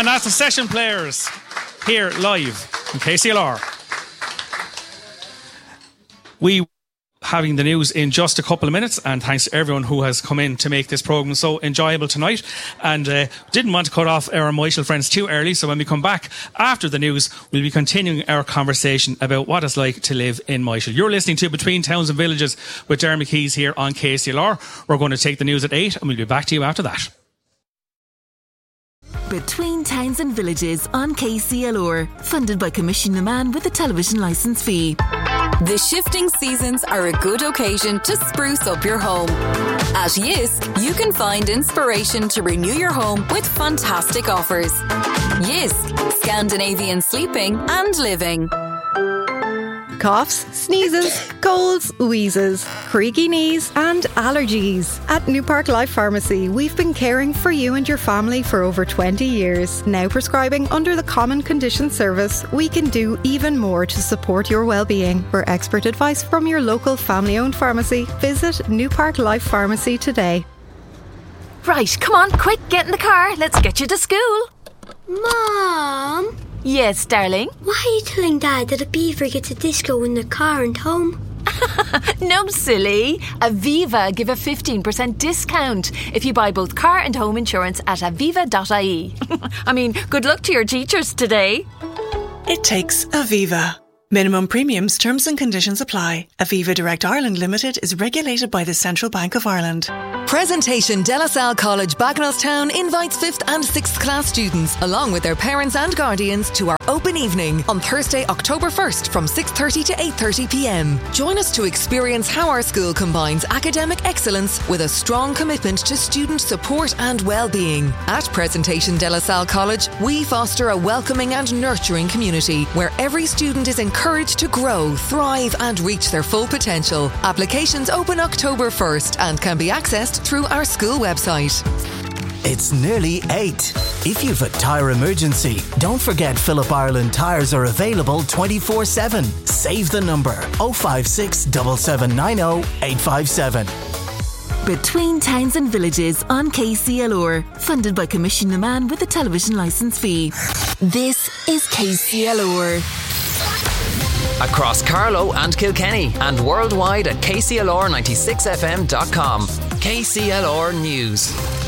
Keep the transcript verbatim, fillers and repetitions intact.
And that's the Session Players here live in K C L R. We having the news in just a couple of minutes, and thanks to everyone who has come in to make this programme so enjoyable tonight. And uh, didn't want to cut off our Moishel friends too early, so when we come back after the news, we'll be continuing our conversation about what it's like to live in Moishel. You're listening to Between Towns and Villages with Dermot Keys here on K C L R. We're going to take the news at eight, and we'll be back to you after that. Between Towns and Villages on K C L R, funded by Commission the Man with a television licence fee. The shifting seasons are a good occasion to spruce up your home. At Yisk, you can find inspiration to renew your home with fantastic offers. Yisk, Scandinavian sleeping and living. Coughs, sneezes, colds, wheezes, creaky knees and allergies. At New Park Life Pharmacy, we've been caring for you and your family for over twenty years. Now prescribing under the Common Condition Service, we can do even more to support your well-being. For expert advice from your local family-owned pharmacy, visit New Park Life Pharmacy today. Right, come on, quick, get in the car. Let's get you to school. Mom? Yes, darling? Why are you telling Dad that a beaver gets a disco in the car and home? No, silly. Aviva give a fifteen percent discount if you buy both car and home insurance at aviva dot I E. I mean, good luck to your teachers today. It takes Aviva. Minimum premiums, terms and conditions apply. Aviva Direct Ireland Limited is regulated by the Central Bank of Ireland. Presentation De La Salle College, Bagenalstown invites fifth and sixth class students, along with their parents and guardians, to our open evening on Thursday, October first from six thirty to eight thirty p m. Join us to experience how our school combines academic excellence with a strong commitment to student support and well-being. At Presentation De La Salle College, we foster a welcoming and nurturing community where every student is encouraged to grow, thrive and reach their full potential. Applications open October first and can be accessed through our school website. It's nearly eight. If you've a tyre emergency, don't forget Phillip Ireland tyres are available twenty-four seven. Save the number oh five six, seven seven nine oh, eight five seven. Between Towns and Villages on K C L R, funded by Commission the Man with a television licence fee. This is K C L R. Across Carlow and Kilkenny and worldwide at K C L R ninety-six F M dot com. K C L R News.